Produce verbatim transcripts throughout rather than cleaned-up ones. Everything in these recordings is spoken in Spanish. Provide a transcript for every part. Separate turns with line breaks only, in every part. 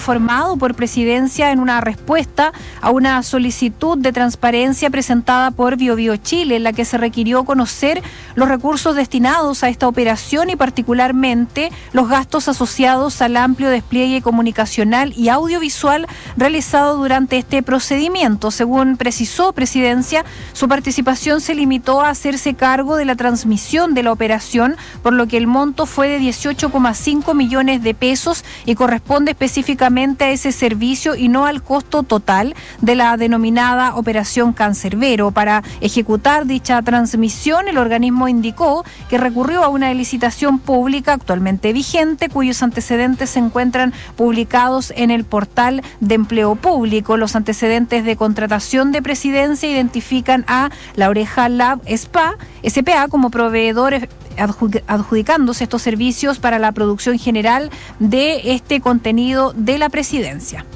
informado por Presidencia en una respuesta a una solicitud de transparencia presentada por BioBio Chile, en la que se requirió conocer los recursos destinados a esta operación y particularmente los gastos asociados al amplio despliegue comunicacional y audiovisual realizado durante este procedimiento. Según precisó Presidencia, su participación se limitó a hacerse cargo de la transmisión de la operación, por lo que el monto fue de dieciocho coma cinco millones de pesos y corresponde específicamente a ese servicio y no al costo total de la denominada Operación Cancerbero. Para ejecutar dicha transmisión, el organismo indicó que recurrió a una licitación pública actualmente vigente, cuyos antecedentes se encuentran publicados en el portal de empleo público. Los antecedentes de contratación de Presidencia identifican a La Oreja Lab S P A, S P A como proveedor adjudicándose estos servicios para la producción general de este contenido de la Presidencia.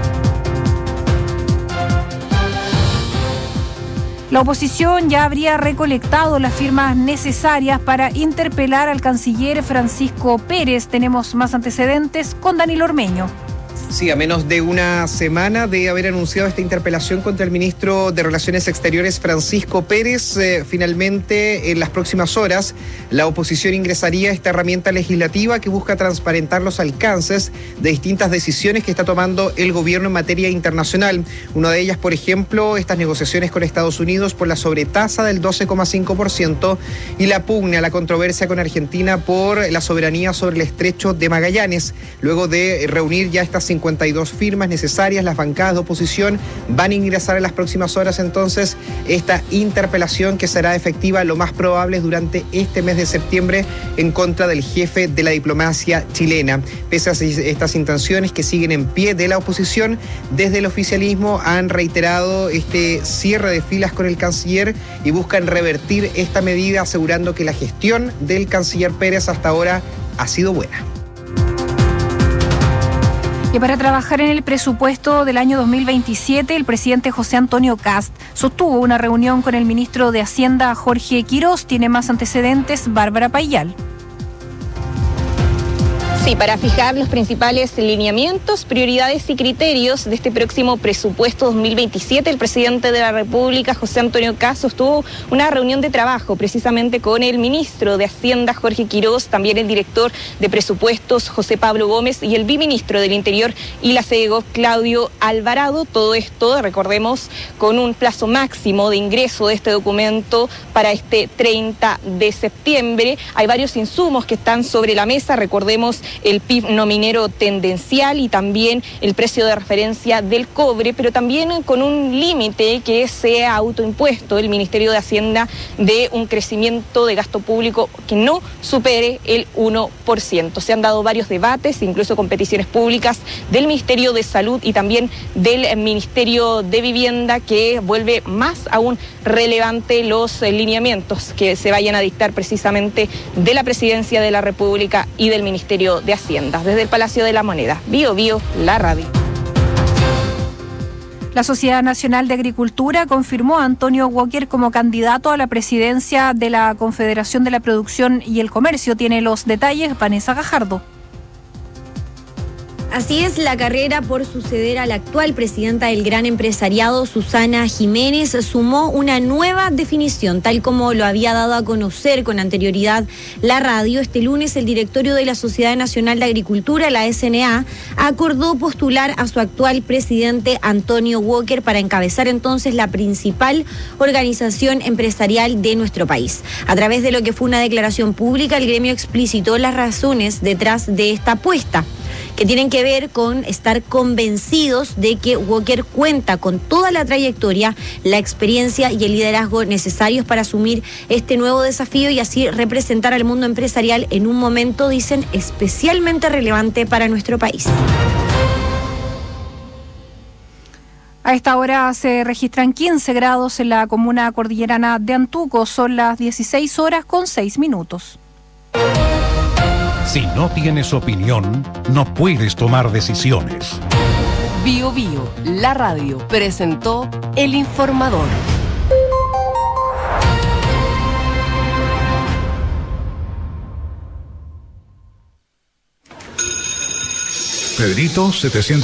La oposición ya habría recolectado las firmas necesarias para interpelar al canciller Francisco Pérez. Tenemos más antecedentes con Danilo Ormeño.
Sí, a menos de una semana de haber anunciado esta interpelación contra el ministro de Relaciones Exteriores, Francisco Pérez, eh, finalmente en las próximas horas la oposición ingresaría a esta herramienta legislativa que busca transparentar los alcances de distintas decisiones que está tomando el gobierno en materia internacional. Una de ellas, por ejemplo, estas negociaciones con Estados Unidos por la sobretasa del doce coma cinco por ciento y la pugna, la controversia con Argentina por la soberanía sobre el estrecho de Magallanes. Luego de reunir ya estas cincuenta y dos firmas necesarias, las bancadas de oposición van a ingresar en las próximas horas entonces esta interpelación que será efectiva lo más probable durante este mes de septiembre en contra del jefe de la diplomacia chilena. Pese a estas intenciones que siguen en pie de la oposición, desde el oficialismo han reiterado este cierre de filas con el canciller y buscan revertir esta medida asegurando que la gestión del canciller Pérez hasta ahora ha sido buena.
Que para trabajar en el presupuesto del año dos mil veintisiete, el presidente José Antonio Kast sostuvo una reunión con el ministro de Hacienda, Jorge Quirós. Tiene más antecedentes, Bárbara Payal.
Sí, para fijar los principales lineamientos, prioridades y criterios de este próximo presupuesto dos mil veintisiete, el presidente de la República, José Antonio Kast, sostuvo una reunión de trabajo precisamente con el ministro de Hacienda, Jorge Quirós, también el director de presupuestos, José Pablo Gómez, y el biministro del Interior y la SEGO, Claudio Alvarado. Todo esto, recordemos, con un plazo máximo de ingreso de este documento para este treinta de septiembre. Hay varios insumos que están sobre la mesa, recordemos el P I B no minero tendencial y también el precio de referencia del cobre, pero también con un límite que sea autoimpuesto el Ministerio de Hacienda de un crecimiento de gasto público que no supere el uno por ciento. Se han dado varios debates, incluso con peticiones públicas del Ministerio de Salud y también del Ministerio de Vivienda, que vuelve más aún relevante los lineamientos que se vayan a dictar precisamente de la Presidencia de la República y del Ministerio de Hacienda. Desde el Palacio de la Moneda, Bio Bio, la radio.
La Sociedad Nacional de Agricultura confirmó a Antonio Walker como candidato a la presidencia de la Confederación de la Producción y el Comercio. Tiene los detalles Vanessa Gajardo.
Así es, la carrera por suceder a la actual presidenta del Gran Empresariado, Susana Jiménez, sumó una nueva definición, tal como lo había dado a conocer con anterioridad la radio. Este lunes, el directorio de la Sociedad Nacional de Agricultura, la S N A, acordó postular a su actual presidente, Antonio Walker, para encabezar entonces la principal organización empresarial de nuestro país. A través de lo que fue una declaración pública, el gremio explicitó las razones detrás de esta apuesta, que tienen que ver con estar convencidos de que Walker cuenta con toda la trayectoria, la experiencia y el liderazgo necesarios para asumir este nuevo desafío y así representar al mundo empresarial en un momento, dicen, especialmente relevante para nuestro país.
A esta hora se registran quince grados en la comuna cordillerana de Antuco. Son las dieciséis horas con seis minutos.
Si no tienes opinión, no puedes tomar decisiones.
Bio Bio, la radio, presentó El Informador.
Pedrito, setecientos